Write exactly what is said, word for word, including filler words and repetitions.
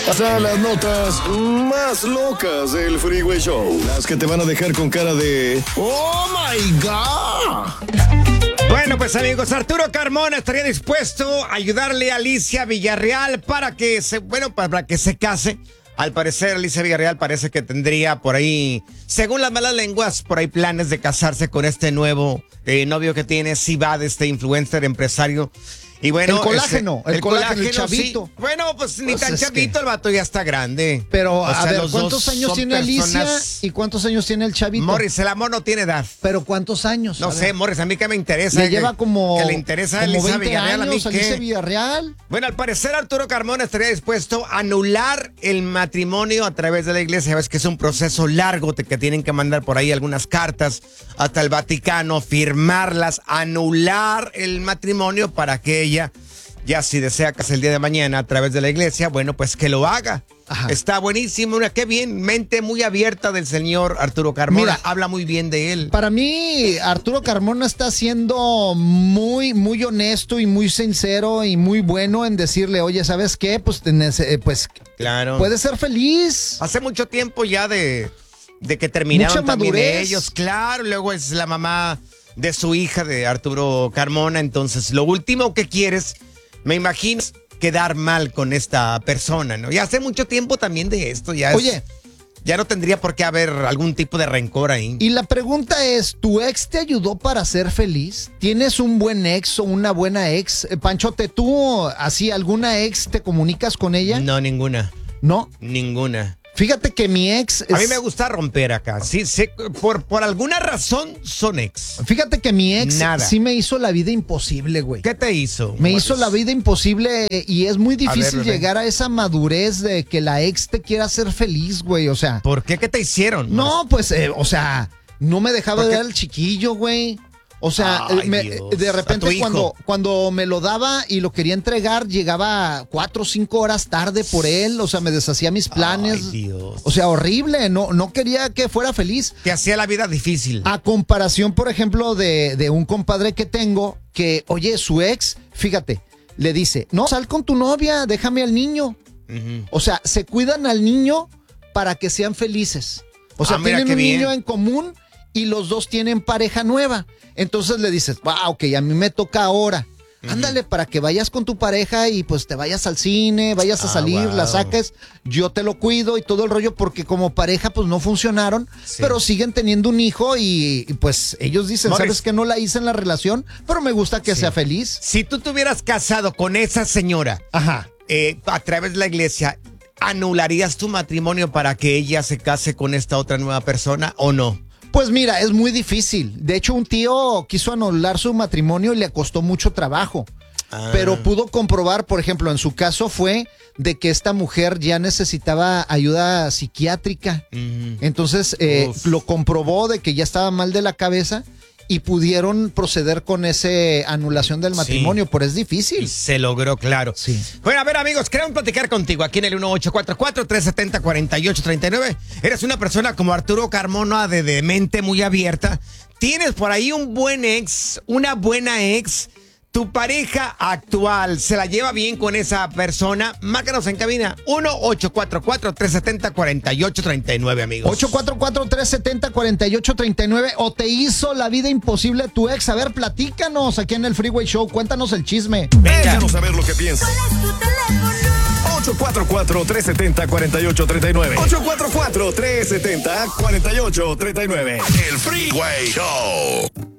Pasan las notas más locas del Freeway Show. Las que te van a dejar con cara de ¡Oh, my God! Bueno, pues amigos, Arturo Carmona estaría dispuesto a ayudarle a Alicia Villarreal para que se, bueno, para que se case. Al parecer, Alicia Villarreal parece que tendría por ahí, según las malas lenguas, por ahí planes de casarse con este nuevo eh, novio que tiene, Sivad, este influencer, empresario. Y bueno, el colágeno, ese, el, el colágeno, colágeno, el chavito. Sí. Bueno, pues ni Pues tan es chavito, que... el vato ya está grande. Pero, o a sea, ver, ¿cuántos años tiene Alicia personas... y cuántos años tiene el chavito? Morris, el amor no tiene edad. ¿Pero cuántos años? No sé, Morris, a mí que me interesa. Le que, lleva como, que le interesa a como Alicia veinte Villarreal, años, a mí Alicia que... Villarreal. Bueno, al parecer Arturo Carmona estaría dispuesto a anular el matrimonio a través de la iglesia. Ves que es un proceso largo que tienen que mandar por ahí algunas cartas hasta el Vaticano, firmarlas, anular el matrimonio para que ella... Ya si desea casarse el día de mañana a través de la iglesia, bueno, pues que lo haga. Ajá. Está buenísimo, una qué bien, mente muy abierta del señor Arturo Carmona. Mira, habla muy bien de él. Para mí, Arturo Carmona está siendo muy, muy honesto y muy sincero y muy bueno en decirle, oye, ¿sabes qué? Pues, tenés, eh, pues claro. Puedes ser feliz. Hace mucho tiempo ya de, de que terminaron Mucha también madurez. ellos. Claro, luego es la mamá de su hija, de Arturo Carmona. Entonces, lo último que quieres... Me imagino quedar mal con esta persona, ¿no? Y hace mucho tiempo también de esto, ya es, Oye, ya no tendría por qué haber algún tipo de rencor ahí. Y la pregunta es, ¿tu ex te ayudó para ser feliz? ¿Tienes un buen ex o una buena ex? Eh, Panchote, ¿tú así alguna ex te comunicas con ella? No, ninguna. ¿No? Ninguna. Fíjate que mi ex... Es... A mí me gusta romper acá. Sí, sí, por, por alguna razón son ex. Fíjate que mi ex Nada. sí me hizo la vida imposible, güey. ¿Qué te hizo? Me hizo la vida imposible y es muy difícil a ver, llegar a esa madurez de que la ex te quiera hacer feliz, güey. O sea... ¿Por qué? ¿Qué te hicieron? No, pues, eh, o sea, no me dejaba de dar el chiquillo, güey. O sea, Ay, me, Dios. de repente cuando, cuando me lo daba y lo quería entregar, llegaba cuatro o cinco horas tarde por él. O sea, me deshacía mis planes. Ay, Dios. O sea, horrible. No, no quería que fuera feliz. Te hacía la vida difícil. A comparación, por ejemplo, de, de un compadre que tengo que, oye, su ex, fíjate, le dice, no, sal con tu novia, déjame al niño. Uh-huh. O sea, se cuidan al niño para que sean felices. O sea, ah, mira, tienen un bien. niño en común y los dos tienen pareja nueva. Entonces le dices, wow, ok, a mí me toca ahora. Uh-huh. Ándale, para que vayas con tu pareja y pues te vayas al cine, vayas a salir, ah, wow. la saques, yo te lo cuido y todo el rollo, porque como pareja pues no funcionaron, sí. pero siguen teniendo un hijo y, y pues ellos dicen, Morris, sabes que no la hice en la relación, pero me gusta que sí. sea feliz. Si tú te hubieras casado con esa señora, ajá, eh, a través de la iglesia, ¿anularías tu matrimonio para que ella se case con esta otra nueva persona o no? Pues mira, es muy difícil. De hecho, un tío quiso anular su matrimonio y le costó mucho trabajo. Ah. Pero pudo comprobar, por ejemplo, en su caso fue de que esta mujer ya necesitaba ayuda psiquiátrica. Mm. Entonces, eh, lo comprobó de que ya estaba mal de la cabeza y pudieron proceder con esa anulación del matrimonio, sí. pero es difícil. Y se logró, claro. Sí. Bueno, a ver, amigos, queremos platicar contigo aquí en el uno ocho cuatro cuatro, tres siete cero, cuatro ocho tres nueve. Eres una persona como Arturo Carmona, de, de mente muy abierta. Tienes por ahí un buen ex, una buena ex. Tu pareja actual se la lleva bien con esa persona. Márcanos en cabina uno ocho cuatro cuatro, tres siete cero, cuatro ocho tres nueve, amigos. ocho cuatro cuatro, tres siete cero, cuatro ocho tres nueve. O te hizo la vida imposible tu ex. A ver, platícanos aquí en el Freeway Show. Cuéntanos el chisme. Déjanos saber lo que piensas. ocho cuatro cuatro, tres siete cero, cuatro ocho tres nueve. ocho cuatro cuatro, tres siete cero, cuatro ocho tres nueve. El Freeway Show.